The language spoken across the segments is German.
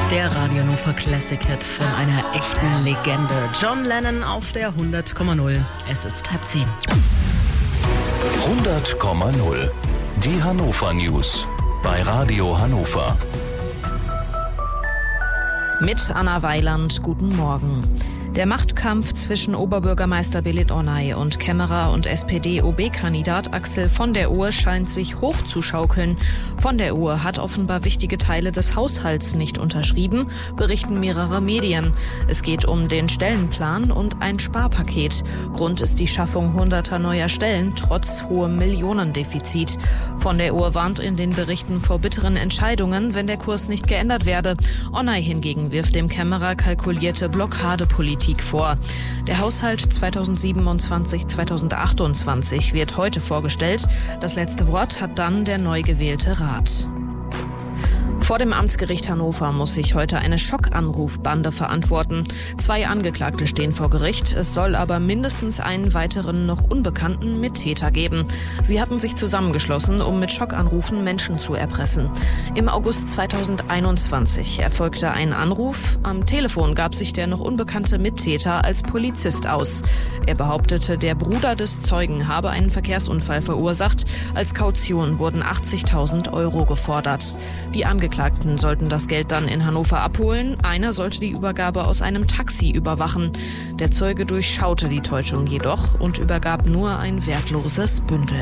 Der Radio Hannover Classic Hit von einer echten Legende. John Lennon auf der 100,0. Es ist 9:30. 100,0. Die Hannover News bei Radio Hannover. Mit Anna Weiland, guten Morgen. Der Machtkampf zwischen Oberbürgermeister Belit Onay und Kämmerer und SPD-OB-Kandidat Axel von der Ohe scheint sich hochzuschaukeln. Von der Ohe hat offenbar wichtige Teile des Haushalts nicht unterschrieben, berichten mehrere Medien. Es geht um den Stellenplan und ein Sparpaket. Grund ist die Schaffung hunderter neuer Stellen, trotz hohem Millionendefizit. Von der Ohe warnt in den Berichten vor bitteren Entscheidungen, wenn der Kurs nicht geändert werde. Onay hingegen wirft dem Kämmerer kalkulierte Blockadepolitik vor. Der Haushalt 2027-2028 wird heute vorgestellt. Das letzte Wort hat dann der neu gewählte Rat. Vor dem Amtsgericht Hannover muss sich heute eine Schockanrufbande verantworten. 2 Angeklagte stehen vor Gericht. Es soll aber mindestens einen weiteren noch unbekannten Mittäter geben. Sie hatten sich zusammengeschlossen, um mit Schockanrufen Menschen zu erpressen. Im August 2021 erfolgte ein Anruf. Am Telefon gab sich der noch unbekannte Mittäter als Polizist aus. Er behauptete, der Bruder des Zeugen habe einen Verkehrsunfall verursacht. Als Kaution wurden 80.000 € gefordert. Die Angeklagten sollten das Geld dann in Hannover abholen. Einer sollte die Übergabe aus einem Taxi überwachen. Der Zeuge durchschaute die Täuschung jedoch und übergab nur ein wertloses Bündel.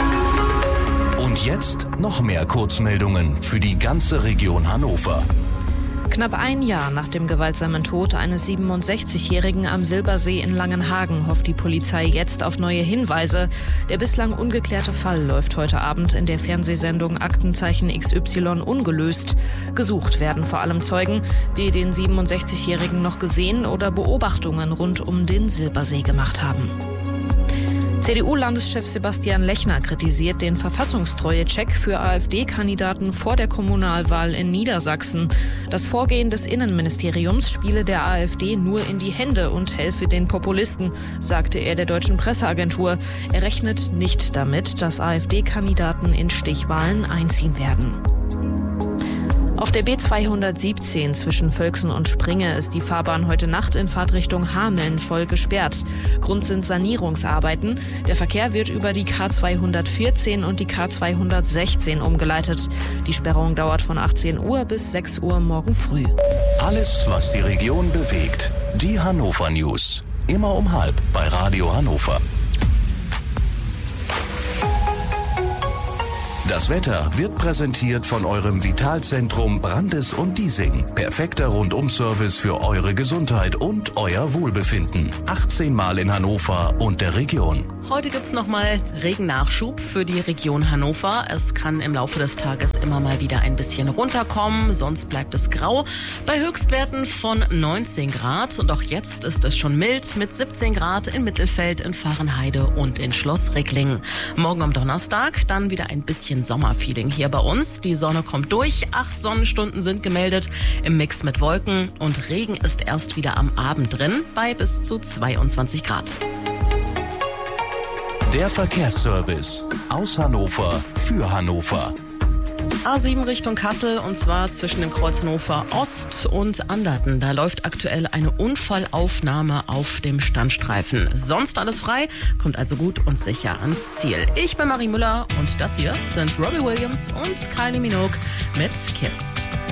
Und jetzt noch mehr Kurzmeldungen für die ganze Region Hannover. Knapp ein Jahr nach dem gewaltsamen Tod eines 67-Jährigen am Silbersee in Langenhagen hofft die Polizei jetzt auf neue Hinweise. Der bislang ungeklärte Fall läuft heute Abend in der Fernsehsendung Aktenzeichen XY ungelöst. Gesucht werden vor allem Zeugen, die den 67-Jährigen noch gesehen oder Beobachtungen rund um den Silbersee gemacht haben. CDU-Landeschef Sebastian Lechner kritisiert den Verfassungstreue-Check für AfD-Kandidaten vor der Kommunalwahl in Niedersachsen. Das Vorgehen des Innenministeriums spiele der AfD nur in die Hände und helfe den Populisten, sagte er der Deutschen Presseagentur. Er rechnet nicht damit, dass AfD-Kandidaten in Stichwahlen einziehen werden. Auf der B217 zwischen Völksen und Springe ist die Fahrbahn heute Nacht in Fahrtrichtung Hameln voll gesperrt. Grund sind Sanierungsarbeiten. Der Verkehr wird über die K214 und die K216 umgeleitet. Die Sperrung dauert von 18 Uhr bis 6 Uhr morgen früh. Alles, was die Region bewegt. Die Hannover News. Immer um 12:30 bei Radio Hannover. Das Wetter wird präsentiert von eurem Vitalzentrum Brandes und Diesing. Perfekter Rundum-Service für eure Gesundheit und euer Wohlbefinden. 18 Mal in Hannover und der Region. Heute gibt's nochmal Regennachschub für die Region Hannover. Es kann im Laufe des Tages immer mal wieder ein bisschen runterkommen, sonst bleibt es grau. Bei Höchstwerten von 19 Grad. Und auch jetzt ist es schon mild mit 17 Grad in Mittelfeld, in Vahrenheide und in Schloss Ricklingen. Morgen am Donnerstag dann wieder ein bisschen Sommerfeeling hier bei uns. Die Sonne kommt durch, 8 Sonnenstunden sind gemeldet im Mix mit Wolken und Regen ist erst wieder am Abend drin bei bis zu 22 Grad. Der Verkehrsservice aus Hannover für Hannover. A7 Richtung Kassel und zwar zwischen dem Kreuz Hannover Ost und Anderten. Da läuft aktuell eine Unfallaufnahme auf dem Standstreifen. Sonst alles frei, kommt also gut und sicher ans Ziel. Ich bin Marie Müller und das hier sind Robbie Williams und Kylie Minogue mit Kids.